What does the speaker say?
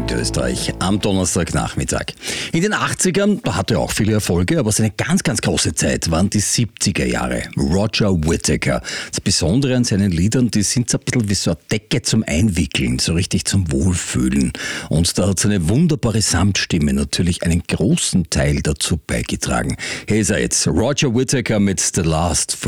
Radio Österreich am Donnerstagnachmittag. In den 80ern, da hatte er auch viele Erfolge, aber seine ganz, ganz große Zeit waren die 70er Jahre. Roger Whittaker. Das Besondere an seinen Liedern, die sind so ein bisschen wie so eine Decke zum Einwickeln, so richtig zum Wohlfühlen. Und da hat seine wunderbare Samtstimme natürlich einen großen Teil dazu beigetragen. Hier ist er jetzt, Roger Whittaker mit The Last